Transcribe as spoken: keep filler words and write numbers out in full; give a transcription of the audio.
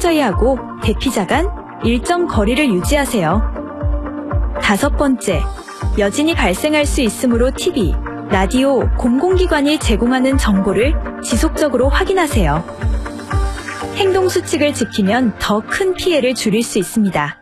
철저히 하고 대피자 간 일정 거리를 유지하세요. 다섯 번째, 여진이 발생할 수 있으므로 티비, 라디오, 공공기관이 제공하는 정보를 지속적으로 확인하세요. 행동 수칙을 지키면 더 큰 피해를 줄일 수 있습니다.